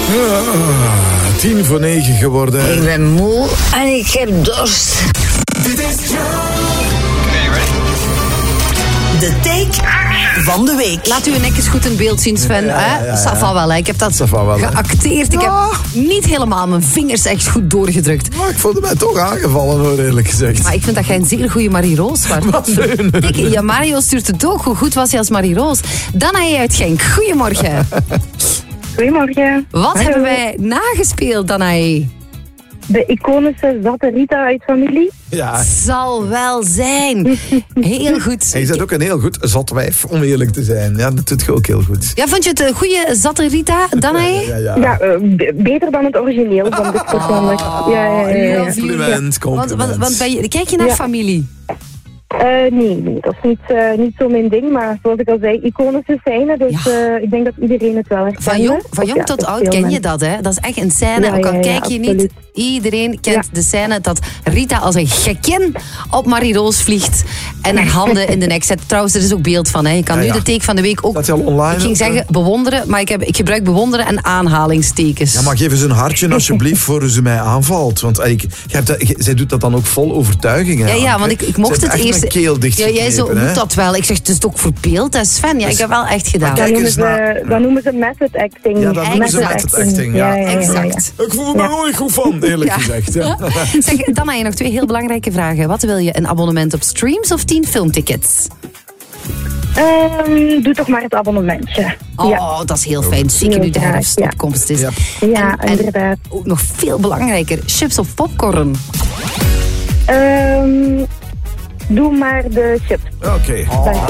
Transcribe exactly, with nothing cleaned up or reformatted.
Ah, tien voor negen geworden. Ik ben moe en ik heb dorst. Dit is Joe. Okay, ready? De take van de week. Laat uw nek eens goed in beeld zien, Sven. Ja, ja, ja, ja. Ça va wel, hè? Ik heb dat wel, geacteerd. Ik ja. heb niet helemaal mijn vingers echt goed doorgedrukt. Maar ik voelde mij toch aangevallen, hoor, eerlijk gezegd. Maar ik vind dat jij een zeer goede Marie-Roos was. Wat leuk. Kijk, ja, Mario stuurt het ook. Hoe goed was hij als Marie-Roos? Danae uit Genk, goedemorgen. Goedemorgen. Wat Hallo. hebben wij nagespeeld, Danae? De iconische Zatte Rita uit Familie. Ja. Zal wel zijn. Heel goed. En je bent ook een heel goed zat wijf, om eerlijk te zijn. Ja, dat doet je ook heel goed. Ja, vond je het een goede zatte Rita, Danae? Ja, ja, ja. Ja, uh, b- beter dan het origineel van dit persoonlijk. Ja, ja, ja, ja. Compliment, compliment. Want, want, want ben je, kijk je naar Ja. Familie? Uh, nee, nee, dat is niet, uh, niet zo mijn ding. Maar zoals ik al zei, iconische scène. Dus Ja. uh, ik denk dat iedereen het wel herkent. Van jong, van Of jong ja, tot dus oud veel ken je mensen. dat, hè? Dat is echt een scène, Ja, ook al ja, ja, kijk je niet. absoluut. Iedereen kent Ja. de scène dat Rita als een gekkin op Marie-Roos vliegt en haar handen in de nek zet. Trouwens, er is ook beeld van, hè? Je kan Ja, nu ja. de take van de week ook... Staat die al online? Ik ging ook, zeggen bewonderen, maar ik, heb, ik gebruik bewonderen en aanhalingstekens. Ja, maar geef eens een hartje alsjeblieft voor ze mij aanvalt. Want ik, je hebt dat, je- zij doet dat dan ook vol overtuiging. Hè, Ja, ja, Anke. want ik, ik Ze mocht heeft het echt eerst... mijn keel dicht ja, jij zo geknepen, hè. moet dat wel. Ik zeg, het is toch voor beeld, hè, Sven? Ja, ik heb wel echt gedaan. Kijk Dat noemen, eens naar- ze, dat noemen ze method acting. Ja, dat noemen ze Method method acting, ja. Exact. Ik voel me er nooit goed van, eerlijk Ja. gezegd. Ja. Zeg, dan heb je nog twee heel belangrijke vragen. Wat wil je, een abonnement op streams of tien filmtickets? Um, doe toch maar het abonnementje. Oh, Ja, dat is heel fijn. Zeker nu de Heel graag, herfstopkomst is. Ja. ja en- inderdaad. Ook nog veel belangrijker, chips of popcorn? Um, doe maar de chips. Oké. Dank je.